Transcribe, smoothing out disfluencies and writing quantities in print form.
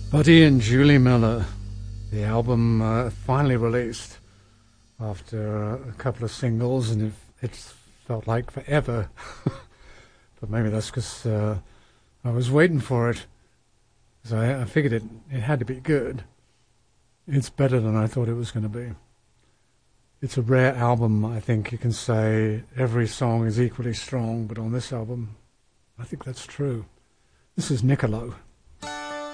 Buddy and Julie Miller, the album finally released after a couple of singles, and it felt like forever. But maybe that's because I was waiting for it. So I figured it had to be good. It's better than I thought it was going to be. It's a rare album, I think you can say. Every song is equally strong, but on this album, I think that's true. This is Niccolo.